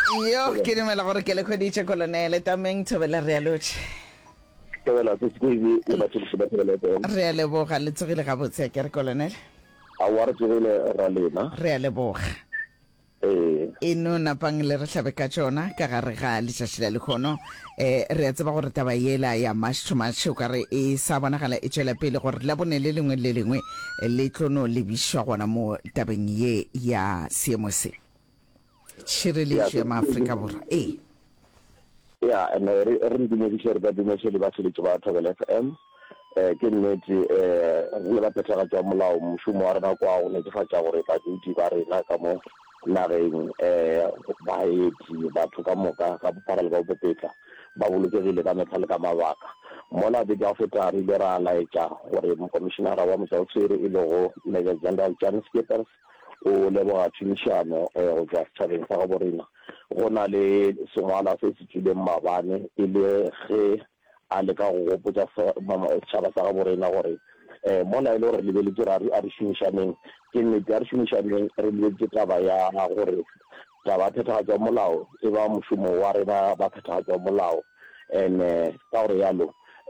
Yo, ke dimela gore ke le khoditse Colonel Tameng Thobela re alotlhe. Tebela se tsebe le batho ba tebela teng. Re a leboga le tsogile ga botse ke re Colonel. A wa re tsebele ra lena. Re a leboga. Eno napang le re hlabe ka tsona ka gare ga letšatši la lekgono re a tseba gore taba yela ya match o kare e sa bonagala e tšwela pele gore la bone le lengwe le tlono lebišwa gona mo tabeng ye ya seemo se tšhireletšo ya maafrika borwa ya re dumediše re ka dumediše le baseletši ba Thobela FM ke nnete re le baphethagatša molao mošomo wa rena kwa go netefatša gore badudi ba rena ka mo nageng baeti batho ka moka ka bophara le ba bopetla ba bolokegile ka metlha le ka mabaka mola be ka feta re ile ra laetša gore mokomišenara wa motšwaoswere e le go Major General Jan Skeepers o leboga tšhomišano go tswa setšhabeng sa go borena go na le sengwala se se tswileng maabane e le ge a leka go gopotsa setšhaba sa go borena gore mola e le gore lebeletse a re šomišaneng ke nnete a re šomišaneng re lebeletse taba ya gore taba phethagatšwa molao e ba mošomo wa rena ba phethagatšwa molao and ka gore yalo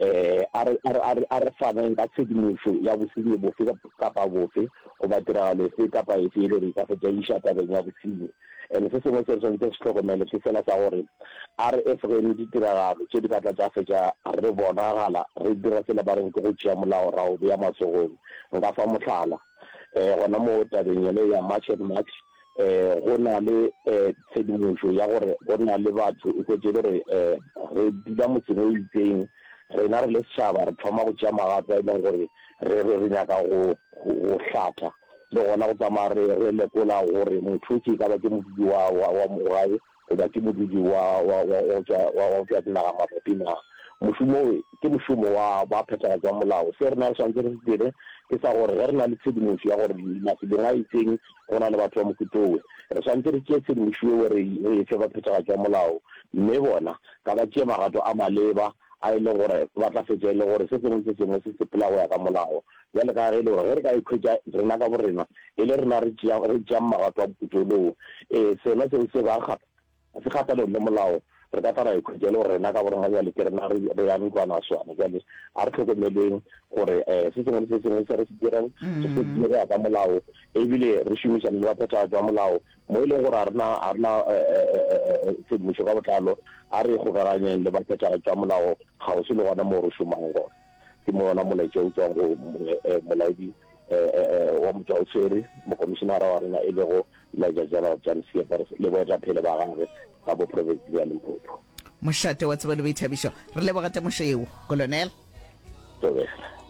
a re faneng ka tshedimošo ya bosenyi bofe kapa bofe go ba tiragalo efe kapa efe e le re ka fetša iša tabeng ya bosenyi and se sengwe se re tshwanetse se tlhokomele se fela sa gore a re efegeng ditiragalo tše di ka tla tša fetša re bonagala re dira sela ba reng ke go tšea molao ra o beya matsogong nka fa mohlala gona mo tabeng yele ya March and March go na le tshedimošo ya gore go na le batho e kwetse le re re dula motseng o itseng rena re le setšhaba re thoma go tšea magato a e leng gore re nyaka go hlatha le gona go tsamaya re lekola gore motho ke ka ba ke modudi wa mogae go ba ke modudi wa tswa dinaga mabapi naga mošomo ke mošomo wa phethagatšwa molao se re na re tshwanetse re se dire ke sa gore ge re na le tshedimošo ya gore mafelong a itseng go na le batho ba mokutowe re tshwanetse re tšee tshedimošo eo re efe ba phethagatšwa molao mme bona ka ba tšee magato a maleba a e le gore ba tla fetša e le gore se sengwe se sengwe se sepela go ya ka molao bjale ka ge e le gore ge re ka ikhwetša rena ka borena e le rena re tšeang magato a mokutoloo sena seo se se kgatalong le molao re ka tara ikhwetša le gore rena ka borena bjale ke rena re ya ntlwana swana jale a re tlhokomeleng gore se sengwe le se sengwe se re se dirang se se dire ya ka molao ebile re šomišane le baphethagatšwa molao mo e leng gore a rena tshedimošo ka botlalo a re kgokaganyeng le baphethagatšwa molao ga o se le gona mo re šomang gona ke mo yona molaetša o tswang go molaedi wa motšwaoswere mokomišenara wa rena e le go Major General Jan Skeepers le boetaphele ba gagwe ka bo province ya Limpopo mošate wa tsebo le boithabišo re leboga temošo eo Colonel Tobela.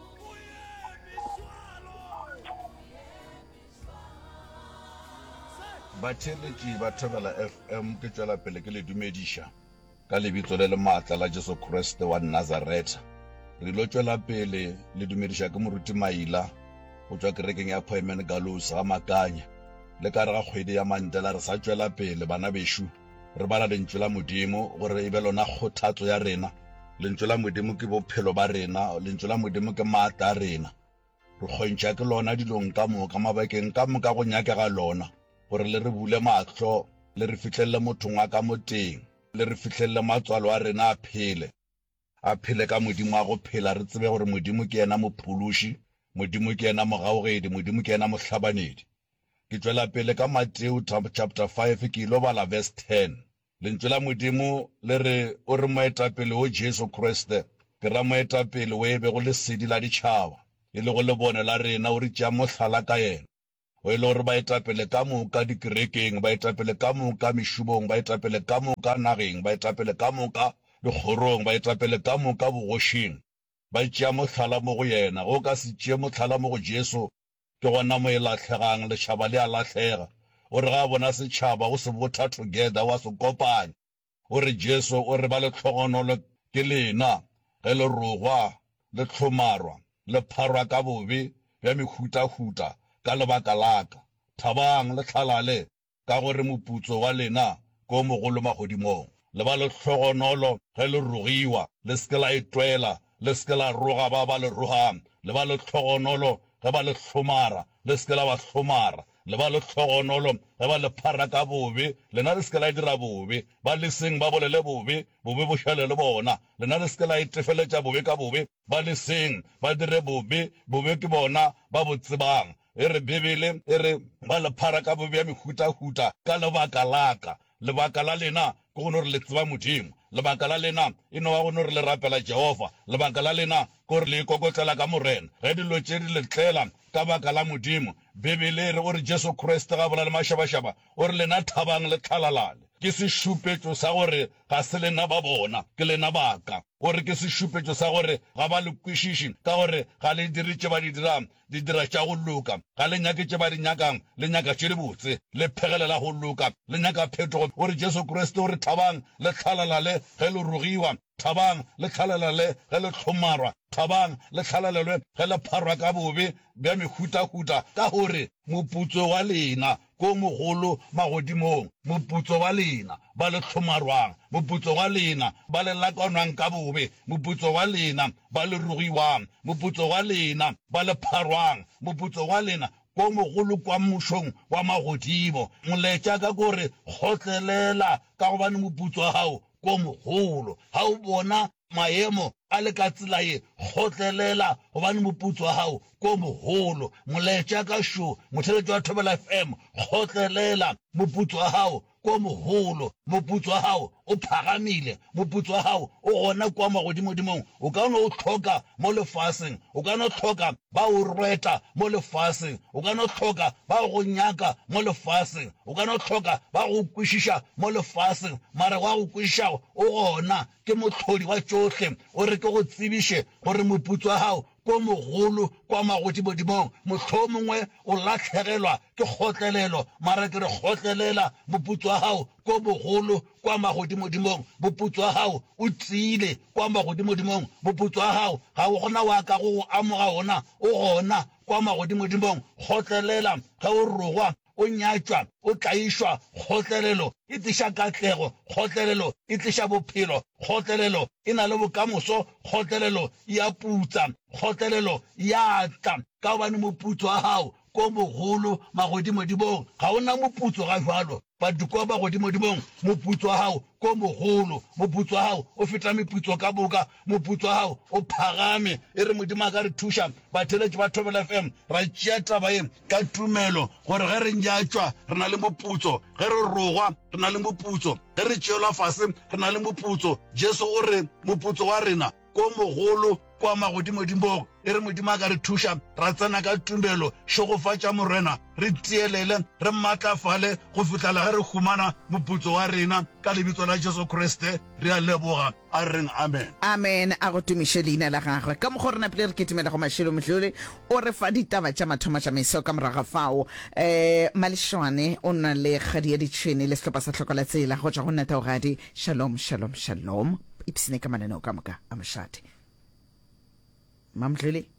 Batheletši ba Thobela FM ke tšwela pele ke le dumediša ka lebitso le le maatla la Jesu Kriste wa Nazareta re lo tšwela pele le dumediša ke moruti Maila go tšwa kerekeng ya Appointment Gallows ga Makanya le ka re ga kgwedi ya Mandela re sa tšwela pele bana bešo re bala lentswe la Modimo gore e be lona kgothatso ya rena lentswe la Modimo ke bophelo ba rena lentswe la Modimo ke maatla a rena re kgontša ke lona dilong ka moka mabakeng ka moka go nyakega lona gore le re bule matlho le re fihlelle mothong wa ka moteng le re fihlelle matswalo a rena a phele ka Modimo a go phela re tsebe gore Modimo ke yena mophološi Modimo ke yena mogaogedi Modimo ke yena mohlabanedi ke tšwela pele ka Mateo chapter 5 ke ilo bala verse 10 lentswe la Modimo le re o re moetapele o Jesu Kriste ke ra moetapele o ebe go lesedi la ditšhaba e le go le bone la rena o re tšea mohlala ka yena o e le gore baetapele ka moka dikerekeng baetapele ka moka mešubong baetapele ka moka nageng baetapele ka moka dikgorong baetapele ka moka bogošing ba tšea mohlala mo go yena go ka se tšee mohlala mo go Jesu ke gona mo e latlhegang letšhaba le a latlhega o re ga bona setšhaba o se botha together wa se kopanya o re Jesu o re ba le tlhogonolo ke lena ge le rogwa le tlhomarwa le pharwa ka bobe bja mehutahuta ka lebaka laka thabang le tlhalale ka gore moputso wa lena ko mogolo magodimong le ba le tlhogonolo ge le rogiwa le seke la etwela le seke la roga ba le rogang le ba le tlhogonolo ge ba le hlomara le seke la ba hlomara le ba le tlhogonolo ge ba le phara ka bobe lena le seke la dira bobe ba le seng ba bolele bobe bobe bo šale le bona lena le seke la itefeletša bobe ka bobe ba le seng ba dire bobe bobe ke bona ba bo tsebang e re bebele e re ba le phara ka bobe ya mehutahuta ka lebaka la lena ke gone gore le tseba modimo lebaka la lena e no wa gone gore le rapela Jehova lebaka la lena ke gore le ikokotlela ka morena ge dilo tše di letlela ka baka la modimo bebele re gore Jesu Kriste ga bola le mašabašaba o re lena thabang le tlhalalale ke sešupetšo sa gore ga se lena ba bona ke lena baka o re ke sešupetšo sa gore ga ba le kwešiši ka gore ga le diritše ba di dira tša go luka ga le nyake tše ba di nyakang le nyaka tše di botse le phegelela go luka le nyaka phetogo o re Jesu Kriste o re thabang le tlhalalale ge le rogiwa thabang le tlhalalale ge le tlhomarwa thabang le tlhalalelwe ge le pharwa ka bobe bja mehutahuta ka gore moputso wa lena ko mogolo magodimong moputso wa lena ba le tlhomarwang moputso wa lena ba le lakanwang ka bobe moputso wa lena ba le rogiwang moputso wa lena ba le pharwang moputso wa lena ko mogolo kwa mmušong wa magodimo moletša ka kore kgotlelela ka gobane moputso wa gago ko mogolo ga o bona maemo a le ka tsela ye kgotlelela gobane moputso wa gago ko mogolo moletša ka šo motheletši wa Thobela FM kgotlelela moputso wa gago ko mogolo moputso wa gago o phagamile moputso wa gago o gona kwa magodimodimong o ka no o tlhoka mo lefaseng o ka no tlhoka ba o rweta mo lefaseng o ka no tlhoka ba go nyaka mo lefaseng o ka no tlhoka ba go kwešiša mo lefaseng mara wa go kwešišago o gona ke mohlodi wa tšohle o re ke go tsebiše gore moputso wa gago ko mogolo kwa magodimodimong mohlho mongwe o latlhegelwa ke kgotlelelo mara ke re kgotlelela moputso wa gago ko mogolo kwa magodimodimong moputso wa gago o tiile kwa magodimodimong moputso wa gago ga o gona wa ka go amoga ona o gona kwa magodimodimong kgotlelela ge o rogwa o nyatšwa o tlaišwa kgotlelelo e tliša katlego kgotlelelo e tliša bophelo kgotlelelo e na le bokamoso kgotlelelo ya putsa kgotlelelo ya tla ka gobane moputso wa gago ko mogolo magodimodimong ga o na moputso ga jalo badiko ba godimodimong moputso wa gago ko mogolo moputso wa gago o feta meputso ka boka moputso wa gago o phagame e re modimo a ka re thuša batheletši ba Thobela FM ra tšea taba ye ka tumelo gore ge re nyatšwa re na le moputso ge re rogwa re na le moputso ge re tšeelwa fase re na le moputso Jesu o re moputso wa rena ko mogolo kwa magodimodimong e re modimo a ka re thuša ra tsena ka tumelo šogofatša morena re tielele re matlafale go fihlela ge re humana moputso wa rena ka lebitso la Jesu Kriste re a leboga a reng amen amen a go tumiše leina la gagwe ka mokgwa rena pele re ketimela go Mašilo Mohlodi o re fa ditaba tša mathomo tša meso ka moraga fao Malešwane o na le kgadi ya ditšhene le sehlopha sa tlhokola tsela go tšwa go nnatagadi shalom shalom shalom ipsene ka mananeo ka moka a mošate Mamdlele